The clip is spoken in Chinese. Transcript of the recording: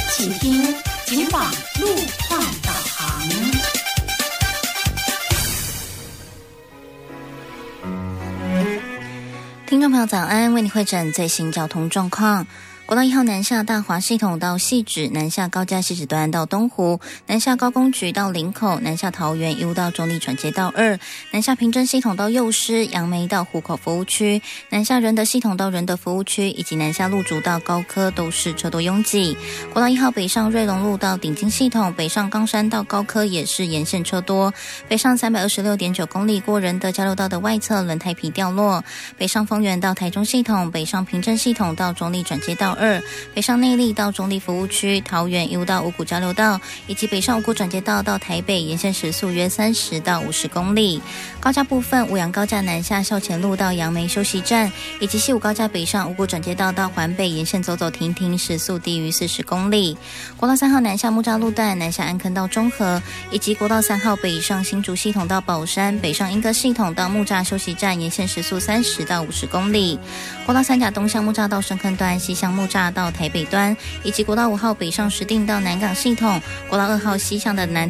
请听警网路况导航。 听众朋友早安，为你汇整最新交通状况。国道1号南下大华系统到汐止，南下高架汐止端到东湖，南下高工局到林口，南下桃园一路到中立转接道2，南下平镇系统到幼师、杨梅到湖口服务区，南下仁德系统到仁德服务区，以及南下路竹到高科都是车多拥挤。国道1号北上瑞隆路到顶金系统，北上冈山到高科也是沿线车多，北上326.9公里过仁德交流道的外侧轮胎皮掉落，北上丰原到台中系统，北上平镇系统到中立转接道2，北上内壢到中立服务区，桃园一路到五股交流道，以及北上五股转接道到台北，沿线时速约30到50公里。高架部分，五杨高架南下校前路到杨梅休息站，以及西武高架北上五股转接道到环北，沿线走走停停，时速低于40公里。国道3号南下木栅路段，南下安坑到中和，以及国道3号北上新竹系统到宝山，北上莺歌系统到木栅休息站，沿线时速30到50公里。国道3甲东向木栅到深坑段，西向木栅到台北端，以及国道5号北上石碇到南港系统，国道2号西向的南